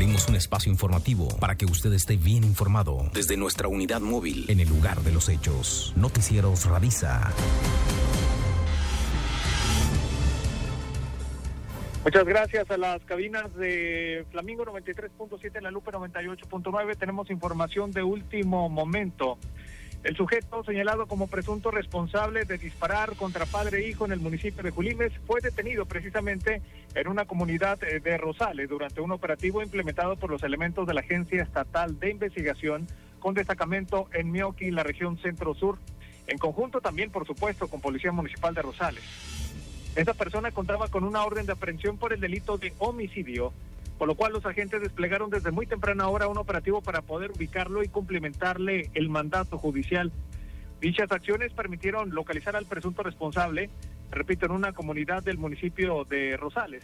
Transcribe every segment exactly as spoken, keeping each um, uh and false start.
Abrimos un espacio informativo para que usted esté bien informado desde nuestra unidad móvil en el lugar de los hechos. Noticieros Radisa. Muchas gracias a las cabinas de Flamingo noventa y tres punto siete, en La Lupe noventa y ocho punto nueve. Tenemos información de último momento. El sujeto señalado como presunto responsable de disparar contra padre e hijo en el municipio de Julimes fue detenido precisamente en una comunidad de Rosales durante un operativo implementado por los elementos de la Agencia Estatal de Investigación con destacamento en Mioqui, la región centro-sur, en conjunto también, por supuesto, con Policía Municipal de Rosales. Esta persona contaba con una orden de aprehensión por el delito de homicidio, por lo cual los agentes desplegaron desde muy temprana hora un operativo para poder ubicarlo y cumplimentarle el mandato judicial. Dichas acciones permitieron localizar al presunto responsable, repito, en una comunidad del municipio de Rosales,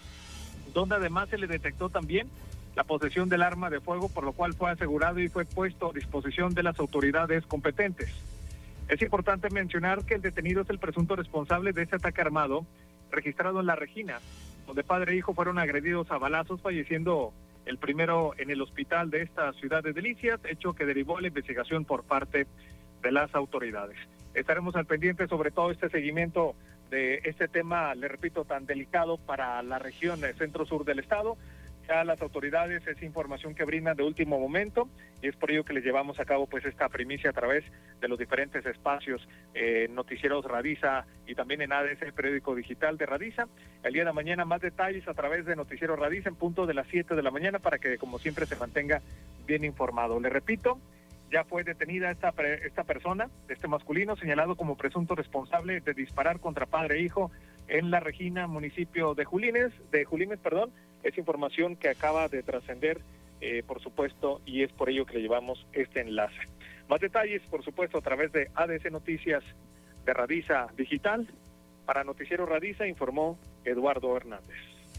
donde además se le detectó también la posesión del arma de fuego, por lo cual fue asegurado y fue puesto a disposición de las autoridades competentes. Es importante mencionar que el detenido es el presunto responsable de este ataque armado registrado en La Regina, donde padre e hijo fueron agredidos a balazos, falleciendo el primero en el hospital de esta ciudad de Delicias, hecho que derivó la investigación por parte de las autoridades. Estaremos al pendiente sobre todo este seguimiento de este tema, le repito, tan delicado para la región centro-sur del estado. Ya las autoridades, es información que brindan de último momento y es por ello que les llevamos a cabo pues esta primicia a través de los diferentes espacios, eh, Noticieros Radisa y también en A D S, periódico digital de Radisa. El día de mañana más detalles a través de Noticieros Radisa en punto de las siete de la mañana para que como siempre se mantenga bien informado. Le repito, ya fue detenida esta, esta persona, este masculino, señalado como presunto responsable de disparar contra padre e hijo en La Regina, municipio de Julimes, de Julimes, perdón. Es información que acaba de trascender, eh, por supuesto, y es por ello que le llevamos este enlace. Más detalles, por supuesto, a través de A D C Noticias de Radisa Digital. Para Noticiero Radisa informó Eduardo Hernández.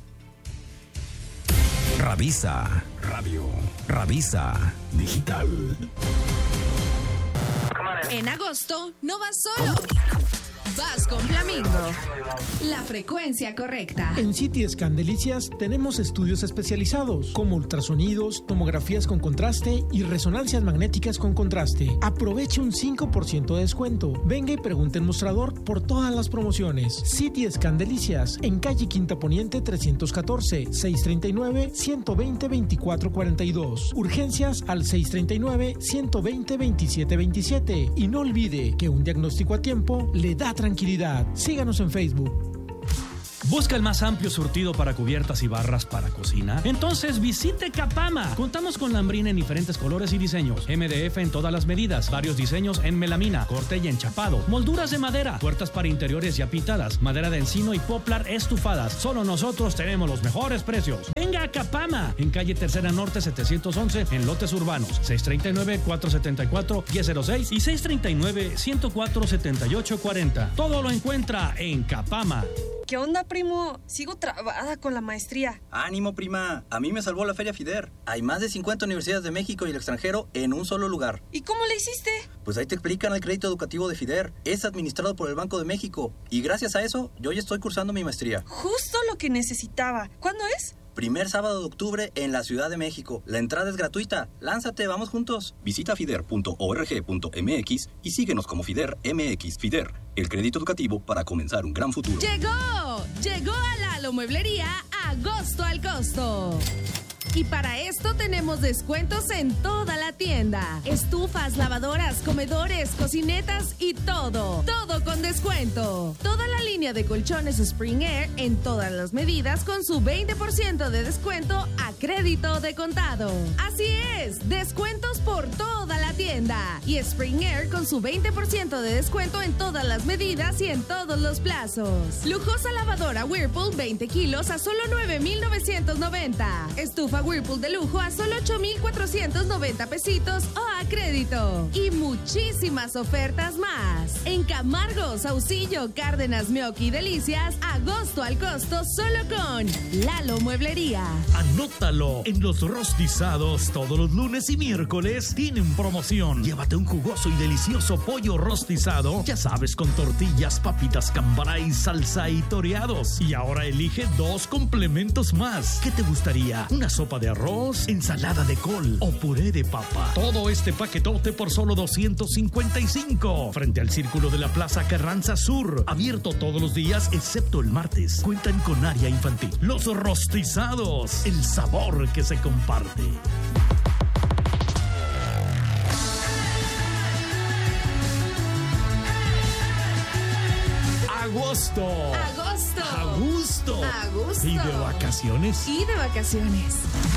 Radisa Radio, Radisa Digital. En agosto no vas solo. Vas con Flamingo. La frecuencia correcta. En C T Scan Delicias tenemos estudios especializados como ultrasonidos, tomografías con contraste y resonancias magnéticas con contraste. Aproveche un cinco por ciento de descuento. Venga y pregunte en mostrador por todas las promociones. C T Scan Delicias en calle Quinta Poniente trescientos catorce, seiscientos treinta y nueve, ciento veinte, veinticuatro cuarenta y dos. Urgencias al seiscientos treinta y nueve, ciento veinte, veintisiete veintisiete. Y no olvide que un diagnóstico a tiempo le da tranquilidad. Síganos en Facebook. ¿Busca el más amplio surtido para cubiertas y barras para cocina? Entonces visite Capama. Contamos con lambrina en diferentes colores y diseños, M D F en todas las medidas, varios diseños en melamina, corte y enchapado, molduras de madera, puertas para interiores ya pintadas, madera de encino y poplar estufadas. Solo nosotros tenemos los mejores precios. Venga a Capama, en calle Tercera Norte setecientos once, en lotes urbanos, seiscientos treinta y nueve, cuatrocientos setenta y cuatro, diez cero seis y seiscientos treinta y nueve, ciento cuatro, setenta y ocho cuarenta. Todo lo encuentra en Capama. ¿Qué onda, primo? Sigo trabada con la maestría. ¡Ánimo, prima! A mí me salvó la Feria FIDER. Hay más de cincuenta universidades de México y el extranjero en un solo lugar. ¿Y cómo le hiciste? Pues ahí te explican el crédito educativo de FIDER. Es administrado por el Banco de México. Y gracias a eso, yo ya estoy cursando mi maestría. Justo lo que necesitaba. ¿Cuándo es? Primer sábado de octubre en la Ciudad de México. La entrada es gratuita. Lánzate, vamos juntos. Visita fider punto org punto m x y síguenos como FIDER M X. FIDER, el crédito educativo para comenzar un gran futuro. ¡Llegó! Llegó a Lalo Mueblería Agosto al Costo. Y para esto tenemos descuentos en toda la tienda. Estufas, lavadoras, comedores, cocinetas y todo. Todo con descuento. Toda la línea de colchones Spring Air en todas las medidas con su veinte por ciento de descuento a crédito de contado. Así es, descuentos por toda la tienda. Y Spring Air con su veinte por ciento de descuento en todas las medidas y en todos los plazos. Lujosa lavadora Whirlpool veinte kilos a solo nueve mil novecientos noventa. Estufa Whirlpool de lujo a solo ocho mil cuatrocientos noventa pesitos o a crédito. Y muchísimas ofertas más. En Camargo, Saucillo, Cárdenas, Mioqui y Delicias, agosto al costo solo con Lalo Mueblería. Anótalo. En los rostizados todos los lunes y miércoles tienen promoción. Llévate un jugoso y delicioso pollo rostizado, ya sabes, con tortillas, papitas cambray, salsa y toreados. Y ahora elige dos complementos más. ¿Qué te gustaría? ¿Una sopa sopa de arroz, ensalada de col o puré de papa. Todo este paquetote por solo doscientos cincuenta y cinco. Frente al Círculo de la Plaza Carranza Sur. Abierto todos los días excepto el martes. Cuentan con área infantil. Los Rostizados. El sabor que se comparte. Agosto. Agosto. A gusto. A gusto. ¿Y de vacaciones? Y de vacaciones.